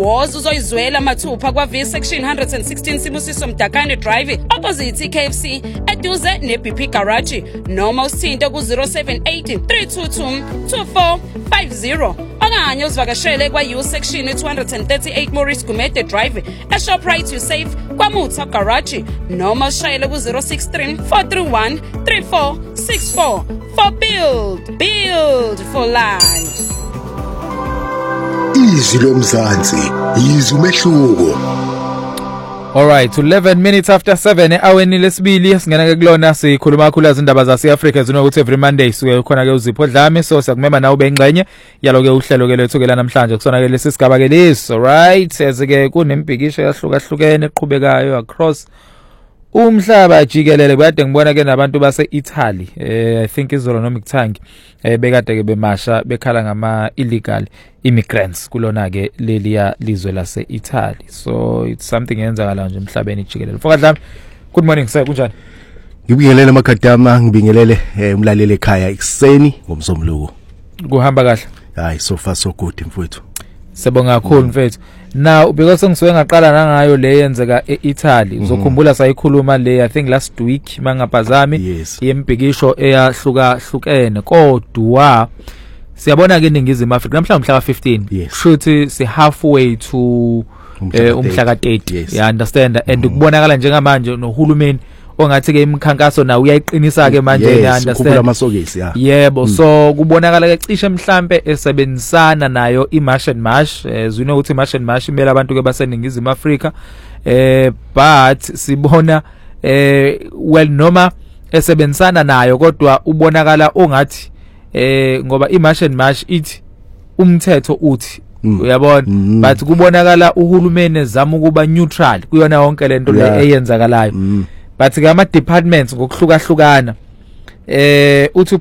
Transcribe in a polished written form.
woza uzoyizwela mathupha kwa V section 116 Sibusiso Mdakane Drive opposite KFC eduze neBP Garage noma usithinte ku 078 322 2450 okanye uzivakashele kwa U section 238 Maurice Gumede Drive eShoprite You Safe kwaMutha Garage noma ushayele ku 063 431 3464 for build for life. Izwi lomzansi, izwi umehluko. Alright, 11 minutes after 7 aweni lesibili singena ke kulona sikhuluma kakhulu izindaba zaseAfrika zinokuthi every Monday suke khona ke uZipho Dlame so siyakumema nawe ubengxenye yalo ke uhlelo ke lethu ke la namhlanje kusona ke lesisigaba ke lesi. Alright, sezike kunempikisho yahlukahlukene eqhubekayo across umhlaba jikelele kade ngibona ke nabantu base Italy I think izolo noma ikuthangi bekade ke bemasha bekhala ngama illegal immigrants kulona ke leliya lizwe lase Italy, so it's something yenzakala nje emhlabeni jikelele. Mfoka Dlame, good morning sir, kunjani? Ngibingelele makadama, ngibingelele umlaleli ekhaya ekseni ngomsombuluko. Kuhamba kahle? Hayi, so far so good mfowethu. Sibonga kakhulu mfethu. Now because ngisuke ngaqala nangayo le yenzeka eItaly uzokhumbula sayikhuluma le I think last week mangapazami yembhikisho eyahlukahlukene kodwa siyabona ke iningizimu Afrika namhlanje umhla ka15 futhi si halfway to umhla ka30 you understand and kubonakala njengamanje nohulumeni ongathi ke imikhankaso nawo uyayiqinisa ke manje you understand ukubula amasokisi yebo so kubonakala ke cishe mhlambe esebenzisana nayo iMarch and March zino ukuthi iMarch and March imela abantu ke baseningizimu Afrika but sibona well noma esebenzisana nayo kodwa ubonakala ongathi ngoba iMarch and March ithi umthetho uthi uyabona but kubonakala uhulumeni ezama ukuba neutral kuyona yonke lento le eyenzakalayo but ke ama departments ngokuhlukahlukana uthi